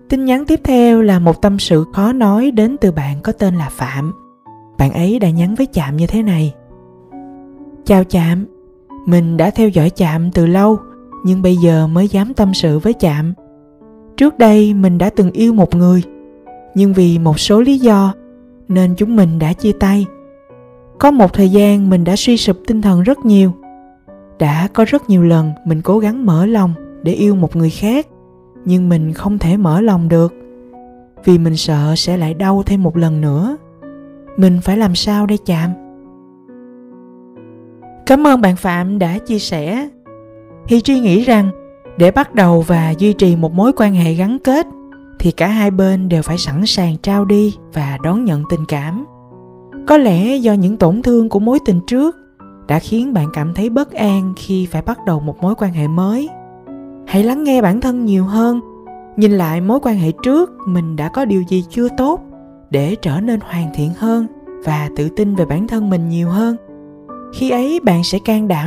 Tin nhắn tiếp theo là một tâm sự khó nói đến từ bạn có tên là Phạm. Bạn ấy đã nhắn với Chạm như thế này: Chào Chạm, mình đã theo dõi Chạm từ lâu, nhưng bây giờ mới dám tâm sự với Chạm. Trước đây mình đã từng yêu một người, nhưng vì một số lý do nên chúng mình đã chia tay. Có một thời gian mình đã suy sụp tinh thần rất nhiều. Đã có rất nhiều lần mình cố gắng mở lòng để yêu một người khác, nhưng mình không thể mở lòng được, vì mình sợ sẽ lại đau thêm một lần nữa. Mình phải làm sao đây Chạm? Cảm ơn bạn Phạm đã chia sẻ. Hi Tri nghĩ rằng để bắt đầu và duy trì một mối quan hệ gắn kết thì cả hai bên đều phải sẵn sàng trao đi và đón nhận tình cảm. Có lẽ do những tổn thương của mối tình trước đã khiến bạn cảm thấy bất an khi phải bắt đầu một mối quan hệ mới. Hãy lắng nghe bản thân nhiều hơn, nhìn lại mối quan hệ trước mình đã có điều gì chưa tốt để trở nên hoàn thiện hơn và tự tin về bản thân mình nhiều hơn. Khi ấy bạn sẽ can đảm